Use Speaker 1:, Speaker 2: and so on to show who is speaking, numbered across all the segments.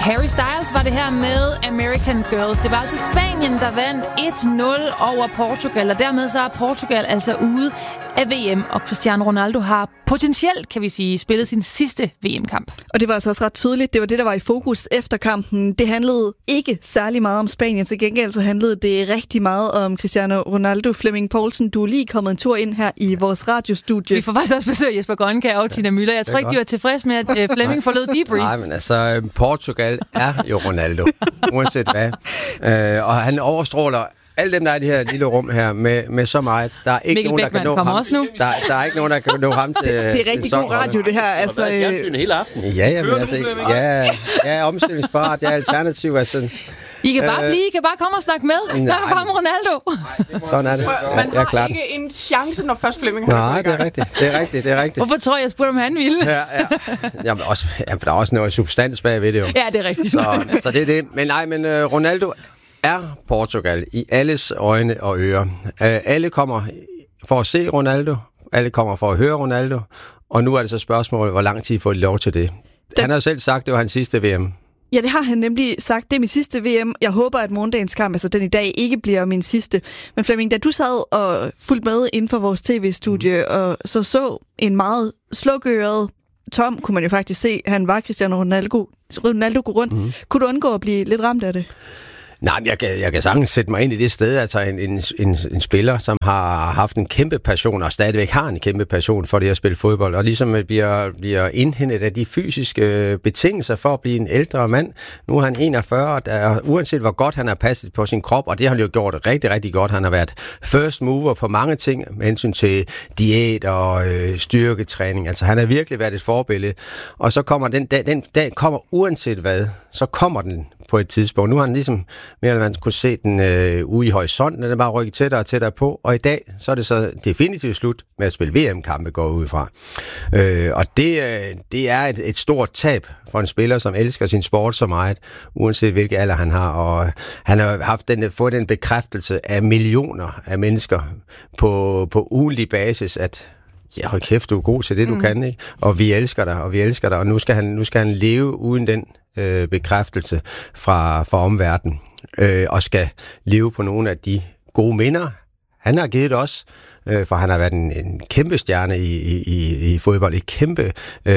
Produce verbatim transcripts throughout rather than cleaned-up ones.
Speaker 1: Harry Styles var det her med American Girls. Det var altså Spanien, der vandt et nul over Portugal, og dermed så er Portugal altså ude af V M, og Cristiano Ronaldo har potentielt, kan vi sige, spillet sin sidste V M-kamp.
Speaker 2: Og det var altså også ret tydeligt. Det var det, der var i fokus efter kampen. Det handlede ikke særlig meget om Spanien. Til gengæld så handlede det rigtig meget om Cristiano Ronaldo. Flemming Poulsen, du er lige kommet en tur ind her i vores radiostudie.
Speaker 1: Vi får faktisk også besøg Jesper Grønkær og Tina Müller. Jeg tror ikke, de var tilfredse med, at Flemming forlod debrief.
Speaker 3: Nej, men altså, Portugal er jo Ronaldo, uanset hvad. Øh, og han overstråler alle dem, der er i det her lille rum her, med, med så meget. Der er ikke
Speaker 1: Mikkel
Speaker 3: nogen, der
Speaker 1: Beckmann
Speaker 3: kan nå
Speaker 1: kommer
Speaker 3: ham.
Speaker 1: også nu.
Speaker 3: Der, der er ikke nogen, der kan nå ham til.
Speaker 2: Det, det er rigtig god radio, det her. Altså,
Speaker 4: jeg har været hele aften.
Speaker 3: Ja, ja, men altså, ja, jeg er omstillingsparat, jeg er alternativ. Altså,
Speaker 1: I kan bare øh, blive, I kan bare komme og snakke med. Snak bare med Ronaldo.
Speaker 3: Sådan er det.
Speaker 5: Man
Speaker 3: ja,
Speaker 5: har ikke en chance, når først Flemming har
Speaker 3: Nej, det er rigtigt. Det er rigtigt, det er rigtigt.
Speaker 1: Hvorfor tror jeg, jeg spurgte, om han ville?
Speaker 3: Ja, ja. Jamen, også, jamen, der er også noget substans bag ved det jo.
Speaker 1: Ja, det er rigtigt.
Speaker 3: Så, så det er det. Men nej, men uh, Ronaldo er Portugal i alles øjne og ører. Uh, alle kommer for at se Ronaldo. Alle kommer for at høre Ronaldo. Og nu er det så spørgsmålet, hvor lang tid får de lov til det. Den... Han har jo selv sagt, det var hans sidste V M.
Speaker 2: Ja, det har han nemlig sagt. Det er min sidste V M. Jeg håber, at morgendagens kamp, altså den i dag, ikke bliver min sidste. Men Flemming, da du sad og fulgte med inden for vores tv-studie, mm. og så så en meget slukøret Tom, kunne man jo faktisk se, han var Cristiano Ronaldo, Ronaldo gå rundt. Mm. Kunne du undgå at blive lidt ramt af det?
Speaker 3: Nej, jeg kan, jeg kan sagtens sætte mig ind i det sted, altså en, en, en, en spiller, som har haft en kæmpe passion, og stadigvæk har en kæmpe passion for det at spille fodbold, og ligesom bliver, bliver indhentet af de fysiske betingelser for at blive en ældre mand. Nu er han enogfyrre, og der, uanset hvor godt han har passet på sin krop, og det har han jo gjort rigtig, rigtig godt. Han har været first mover på mange ting, med hensyn til diæt og øh, styrketræning. Altså han har virkelig været et forbillede. Og så kommer den dag, den dag kommer uanset hvad, så kommer den på et tidspunkt. Nu har han ligesom mere eller mindre kunne se den øh, ude i horisonten, den er bare rykket tættere og tættere på, og i dag så er det så definitivt slut med at spille V M-kampe går ud fra. Øh, og det, øh, det er et, et stort tab for en spiller, som elsker sin sport så meget, uanset hvilken alder han har, og han har haft den, fået den bekræftelse af millioner af mennesker på, på ugentlig basis, at ja, hold kæft, du er god til det, du mm. kan, ikke? Og vi elsker dig, og vi elsker dig, og nu skal han, nu skal han leve uden den øh, bekræftelse fra, fra omverdenen, øh, og skal leve på nogle af de gode minder, han har givet os, øh, for han har været en, en kæmpe stjerne i, i, i fodbold, et kæmpe,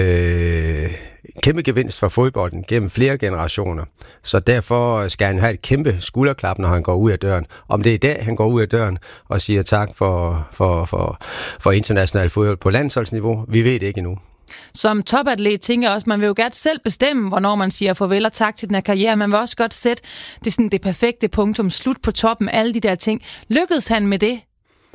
Speaker 3: øh, kæmpe gevinst for fodbolden gennem flere generationer. Så derfor skal han have et kæmpe skulderklap, når han går ud af døren. Om det er i dag, han går ud af døren og siger tak for, for, for, for international fodbold på landsholdsniveau, vi ved det ikke endnu.
Speaker 1: Som topatlet tænker jeg også, man vil jo gerne selv bestemme, hvornår man siger farvel og tak til den her karriere. Man vil også godt sætte det, sådan det perfekte punktum, slut på toppen, alle de der ting. Lykkedes han med det?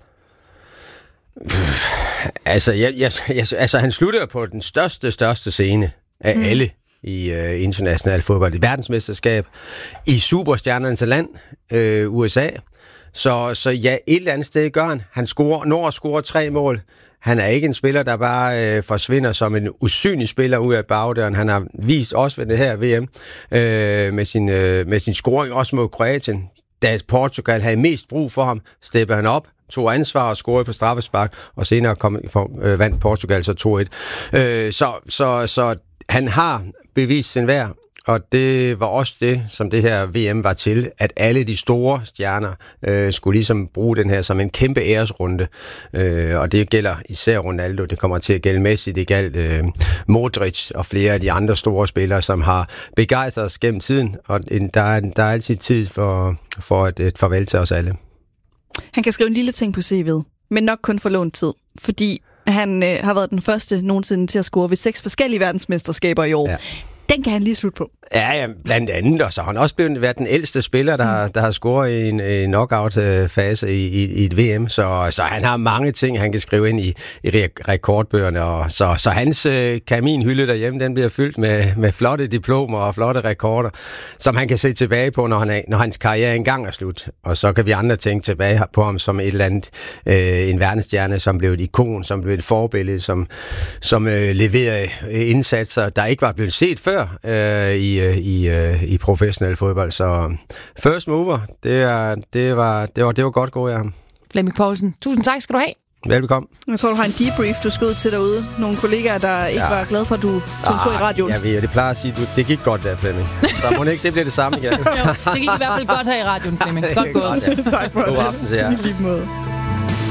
Speaker 3: Altså, jeg, jeg, jeg, altså han slutter på den største, største scene af mm. alle i øh, international fodbold. I verdensmesterskab, i superstjernernes land, øh, U S A. Så, så ja, et eller andet sted gør han. Han scorer, når at score tre mål. Han er ikke en spiller, der bare øh, forsvinder som en usynlig spiller ud af bagdøren. Han har vist også ved det her V M øh, med, sin, øh, med sin scoring også mod Kroatien. Da Portugal havde mest brug for ham, steppede han op, tog ansvar og scorede på straffespark, og senere kom, øh, vandt Portugal så to et. Øh, så, så, så han har bevist sin værd, og det var også det, som det her V M var til, at alle de store stjerner øh, skulle ligesom bruge den her som en kæmpe æresrunde. Øh, og det gælder især Ronaldo, det kommer til at gælde Messi, det gælder øh, Modric og flere af de andre store spillere, som har begejstret os gennem tiden, og en, der, er, der er altid tid for, for et, et farvel til os alle.
Speaker 2: Han kan skrive en lille ting på C V'et, men nok kun for lånt tid, fordi han øh, har været den første nogensinde til at score ved seks forskellige verdensmesterskaber i år. Ja. Den kan han lige slutte på.
Speaker 3: Ja, ja, blandt andet, og så har han også blevet været den ældste spiller, der, der har scoret i en, en knockout-fase i, i, i et V M, så, så han har mange ting, han kan skrive ind i, i rekordbøgerne, og så, så hans øh, kaminhylde derhjemme, den bliver fyldt med, med flotte diplomer og flotte rekorder, som han kan se tilbage på, når, han er, når hans karriere engang er slut, og så kan vi andre tænke tilbage på ham som et eller andet, øh, en verdensstjerne, som blev et ikon, som blev et forbillede, som, som øh, leverede indsatser, der ikke var blevet set før øh, i I, uh, i professionel fodbold. Så first mover, det, er, det, var, det, var, det var godt gået af ham.
Speaker 1: Flemming Poulsen, tusind tak skal du have.
Speaker 3: Velbekomme.
Speaker 2: Jeg tror, du har en debrief, du skal ud til derude. Nogle kollegaer, der ikke ja. var glade for, at du tog en tur i radioen.
Speaker 3: Jeg ved, det plejer at sige, du, det gik godt der, Flemming. Så må det ikke, det bliver det samme igen.
Speaker 1: Jo, det gik i hvert fald godt her i radioen, Flemming. Godt gået.
Speaker 3: God aften til jer.
Speaker 2: I lige måde.